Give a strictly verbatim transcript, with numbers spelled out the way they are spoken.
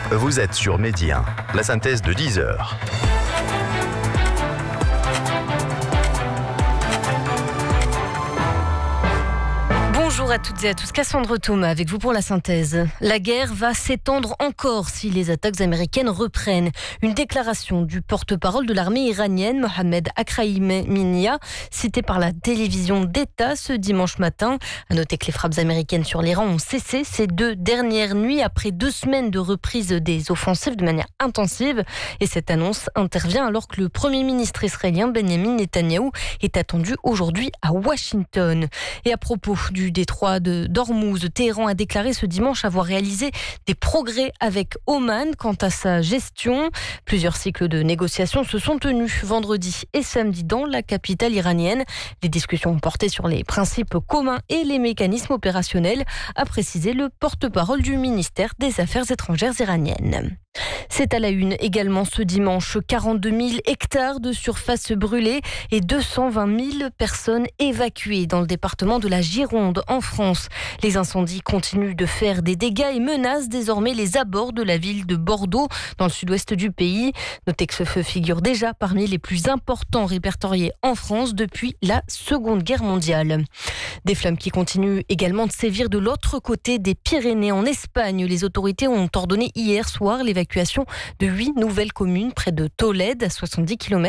Vous êtes sur Midi un, la synthèse de dix heures. Bonjour à toutes et à tous, Cassandre Thomas avec vous pour la synthèse. La guerre va s'étendre encore si les attaques américaines reprennent. Une déclaration du porte-parole de l'armée iranienne, Mohammad Akraïmenia, cité par la télévision d'État ce dimanche matin. À noter que les frappes américaines sur l'Iran ont cessé ces deux dernières nuits après deux semaines de reprise des offensives de manière intensive. Et cette annonce intervient alors que le Premier ministre israélien Benjamin Netanyahou est attendu aujourd'hui à Washington. Et à propos du détroit de d'Ormuz, Téhéran a déclaré ce dimanche avoir réalisé des progrès avec Oman quant à sa gestion. Plusieurs cycles de négociations se sont tenus vendredi et samedi dans la capitale iranienne. Les discussions ont porté sur les principes communs et les mécanismes opérationnels, a précisé le porte-parole du ministère des Affaires étrangères iraniennes. C'est à la une également ce dimanche, quarante-deux mille hectares de surface brûlée et deux cent vingt mille personnes évacuées dans le département de la Gironde en France. Les incendies continuent de faire des dégâts et menacent désormais les abords de la ville de Bordeaux dans le sud-ouest du pays. Notez que ce feu figure déjà parmi les plus importants répertoriés en France depuis la Seconde Guerre mondiale. Des flammes qui continuent également de sévir de l'autre côté des Pyrénées en Espagne. Les autorités ont ordonné hier soir l'évacuation de huit nouvelles communes près de Tolède, à soixante-dix kilomètres